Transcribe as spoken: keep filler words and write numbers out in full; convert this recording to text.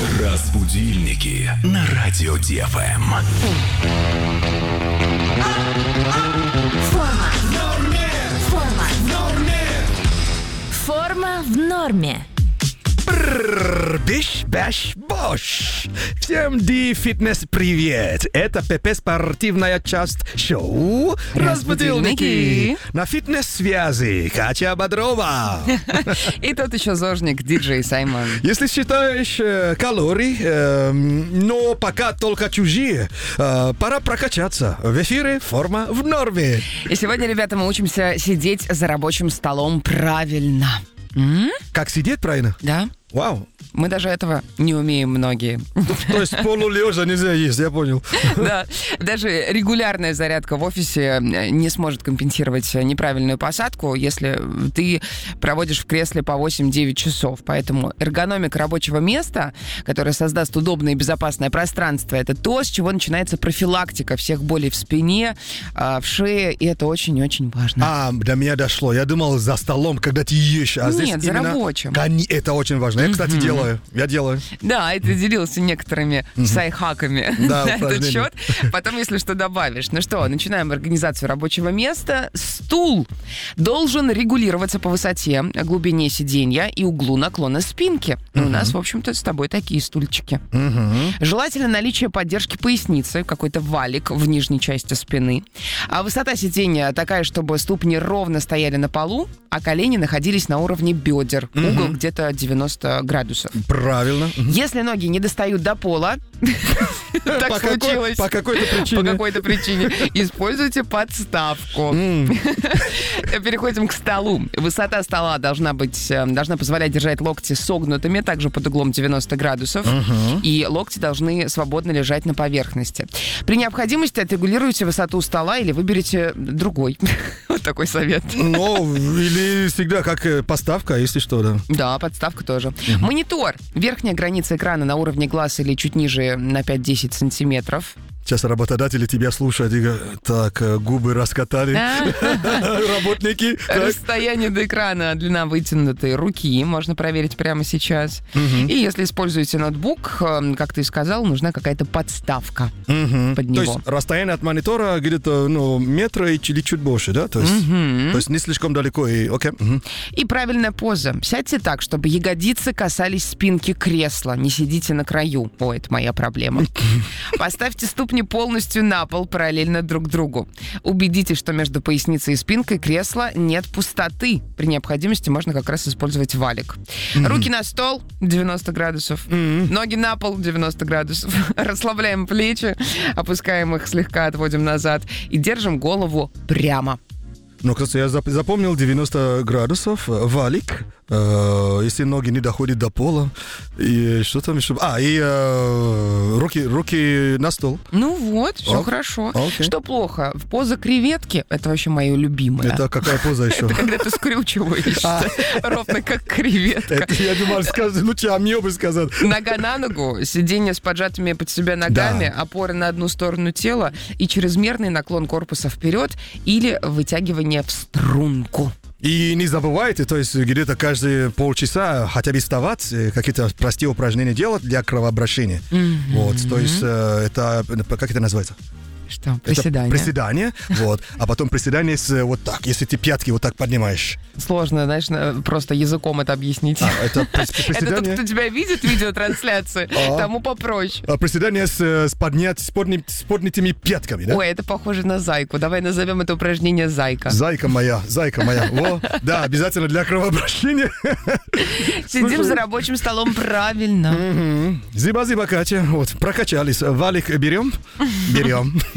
Разбудильники на радио ДФМ. Форма в норме. Форма в норме. Форма в норме. Биш, бэш, бош! Всем Ди-фитнес привет! Это ПП спортивная часть шоу «Разбудильники» на фитнес-связи Катя Бодрова. И тут еще зожник, диджей Саймон. Если считаешь э, калории, э, но пока только чужие, э, пора прокачаться. В эфире «Форма в норме». И сегодня, ребята, мы учимся сидеть за рабочим столом правильно. М? Как сидеть правильно? Да. Вау. Мы даже этого не умеем многие. То есть полулежа нельзя есть, я понял. Да, даже регулярная зарядка в офисе не сможет компенсировать неправильную посадку, если ты проводишь в кресле по восемь-девять часов. Поэтому эргономика рабочего места, которая создаст удобное и безопасное пространство, это то, с чего начинается профилактика всех болей в спине, в шее, и это очень-очень важно. А, до меня дошло. Я думал, за столом, когда ты ешь. А здесь Нет, за именно... рабочим. Это очень важно. Я, кстати, делаю. Я делаю. Да, и ты делился некоторыми mm-hmm. сайхаками да, на этот счет. Потом, если что, добавишь. Ну что, начинаем организацию рабочего места. Стул должен регулироваться по высоте, глубине сиденья и углу наклона спинки. Mm-hmm. У нас, в общем-то, с тобой такие стульчики. Mm-hmm. Желательно наличие поддержки поясницы, какой-то валик в нижней части спины. А высота сиденья такая, чтобы ступни ровно стояли на полу, а колени находились на уровне бедер. Mm-hmm. Угол где-то девяносто градусов. Правильно. Если ноги не достают до пола, так случилось. По какой-то причине. По какой-то причине. Используйте подставку. Переходим к столу. Высота стола должна быть, должна позволять держать локти согнутыми, также под углом девяносто градусов. И локти должны свободно лежать на поверхности. При необходимости отрегулируйте высоту стола или выберите другой. Вот такой совет. Ну, или всегда как подставка, если что, да. Да, подставка тоже. Монитор. Верхняя граница экрана на уровне глаз или чуть ниже на пять-десять сантиметров. Сейчас работодатели тебя слушают и говорят, так, губы раскатали, работники. Расстояние до экрана, длина вытянутой руки, можно проверить прямо сейчас. И если используете ноутбук, как ты сказал, нужна какая-то подставка под него. То есть расстояние от монитора где-то ну, метра или чуть больше, да? То есть, то есть не слишком далеко. И, окей. И правильная поза. Сядьте так, чтобы ягодицы касались спинки кресла. Не сидите на краю. О, это моя проблема. Поставьте ступни полностью на пол, параллельно друг другу. Убедитесь, что между поясницей и спинкой кресла нет пустоты. При необходимости можно как раз использовать валик. Mm-hmm. Руки на стол, девяносто градусов. Mm-hmm. Ноги на пол, девяносто градусов. Расслабляем плечи, опускаем их, слегка отводим назад и держим голову прямо. Ну, кстати, я запомнил девяносто градусов, валик, э, если ноги не доходят до пола, и что там еще? А, и э, руки, руки на стол. Ну вот, все О, хорошо. окей. Что плохо? Поза креветки, это вообще мое любимое. Это какая поза еще? Это когда ты скрючиваешься, ровно как креветка. Я думал, лучше амебы сказать. Нога на ногу, сиденье с поджатыми под себя ногами, опора на одну сторону тела и чрезмерный наклон корпуса вперед или вытягивание в струнку. И не забывайте, то есть где-то каждые полчаса хотя бы вставать, какие-то простые упражнения делать для кровообращения. Mm-hmm. Вот, то есть это, как это называется? Что? Приседание. Это приседание, вот. А потом приседание с вот так, если ты пятки вот так поднимаешь. Сложно, знаешь, просто языком это объяснить. А, это приседание? Это тот, кто тебя видит в видеотрансляции, тому попроще. Приседание с поднятыми пятками, да? Ой, это похоже на зайку. Давай назовем это упражнение зайка. Зайка моя, зайка моя. Во, да, обязательно для кровообращения. Сидим за рабочим столом правильно. Зиба-зиба, Катя. Вот, прокачались. Валик берем? Берем.